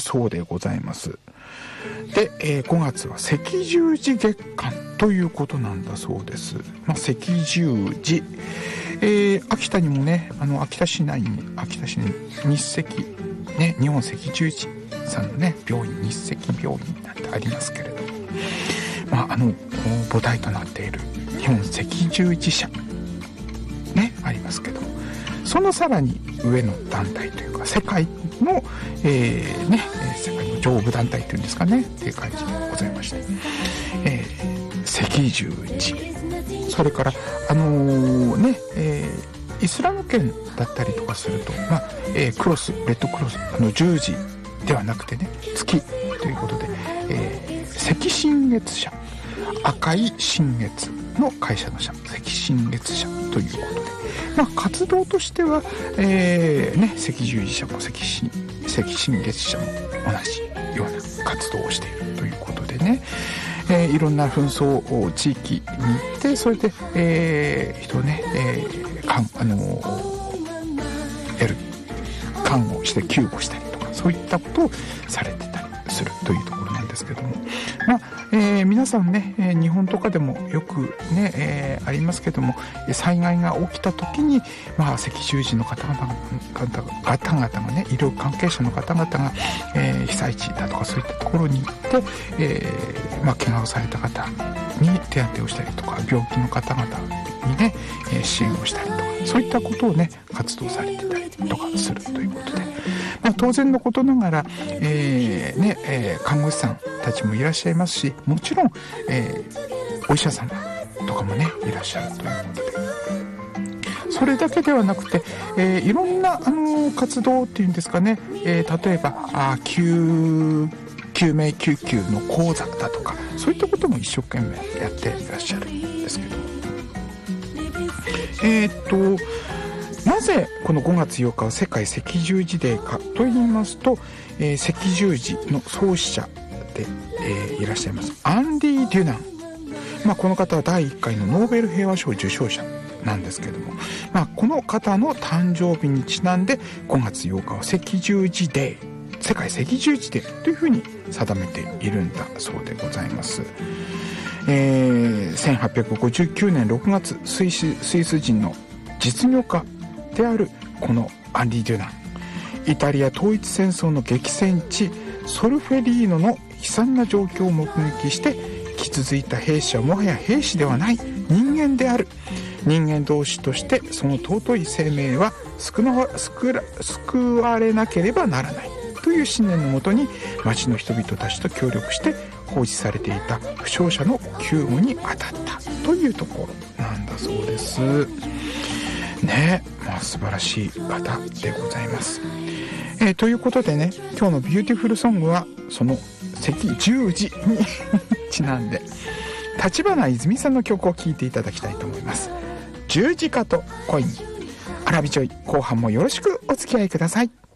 そうでございます。で、5月は赤十字月間ということなんだそうです。赤十字、秋田にもね、秋田市に日赤ね、日本赤十字さんのね病院、日赤病院なんてありますけれども、母体となっている日本赤十字社ねありますけども、そのさらに上の団体というか世界の、世界の上部団体というんですかねっていう感じでございまして、赤十字、それからイスラム圏だったりとかすると、クロス、レッドクロス、十字ではなくてね、月ということで、赤新月社、赤い新月の会社の社、赤新月社ということで、活動としては、赤十字社も赤新月社も同じような活動をしているということでね、いろんな紛争地域に行って、それで、人をね、看護して救護したりとか、そういったことをされてたりするというところなんですけども、皆さんね、日本とかでもよくね、ありますけども、災害が起きた時に、赤十字の方々がね、医療関係者の方々が、被災地だとかそういったところに行って、怪我をされた方に手当てをしたりとか、病気の方々にね、支援をしたりとか、そういったことをね活動されてたりとかするということで、当然のことながら、看護師さんたちもいらっしゃいますし、もちろん、お医者様とかもねいらっしゃるということで、それだけではなくて、いろんな活動っていうんですかね、例えば救命救急の講座だとか、そういったことも一生懸命やっていらっしゃるんですけど、なぜこの5月8日は世界赤十字デーかと言いますと、赤十字の創始者で、いらっしゃいますアンディ・デュナン、この方は第1回のノーベル平和賞受賞者なんですけども、この方の誕生日にちなんで5月8日は赤十字デー、世界赤十字デーというふうに定めているんだそうでございます。1859年6月、スイス人の実業家であるこのアンディ・デュナン、イタリア統一戦争の激戦地ソルフェリーノの悲惨な状況を目撃して、気づいた兵士はもはや兵士ではない人間である、人間同士としてその尊い生命は救われなければならないという信念のもとに、町の人々たちと協力して放置されていた負傷者の救護に当たったというところなんだそうですね。素晴らしい方でございます。ということでね、今日のビューティフルソングはその赤十字にちなんで立花泉さんの曲を聴いていただきたいと思います。十字架と恋に、アラビジョイ、後半もよろしくお付き合いください。